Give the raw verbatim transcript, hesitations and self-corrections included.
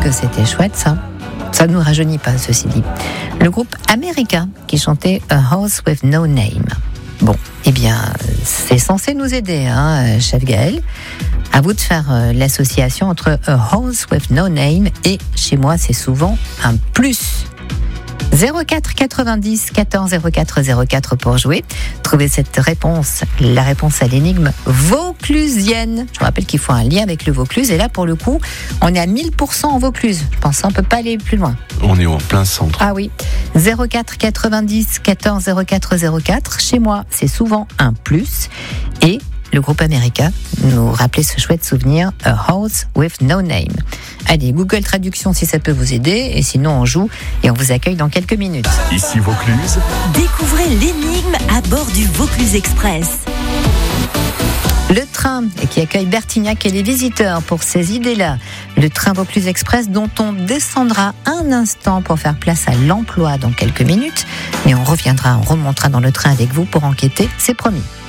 que c'était chouette ça. Ça ne nous rajeunit pas, ceci dit. Le groupe America qui chantait A House with No Name. Bon, eh bien, c'est censé nous aider, hein, chef Gaël. À vous de faire euh, l'association entre A House with No Name et chez moi, c'est souvent un plus. zéro quatre quatre-vingt-dix quatorze zéro quatre zéro quatre pour jouer. Trouvez cette réponse, la réponse à l'énigme vauclusienne. Je vous rappelle qu'il faut un lien avec le Vaucluse. Et là, pour le coup, on est à mille pour cent en Vaucluse. Je pense qu'on ne peut pas aller plus loin. On est en plein centre. Ah oui. zéro quatre quatre-vingt-dix quatorze zéro quatre zéro quatre. Chez moi, c'est souvent un plus. Et le groupe America nous rappelait ce chouette souvenir, A House with No Name. Allez, Google Traduction si ça peut vous aider, et sinon on joue et on vous accueille dans quelques minutes. Ici Vaucluse. Découvrez l'énigme à bord du Vaucluse Express. Le train qui accueille Bertignac et les visiteurs pour ces idées-là. Le train Vaucluse Express dont on descendra un instant pour faire place à l'emploi dans quelques minutes. Mais on reviendra, on remontera dans le train avec vous pour enquêter, c'est promis.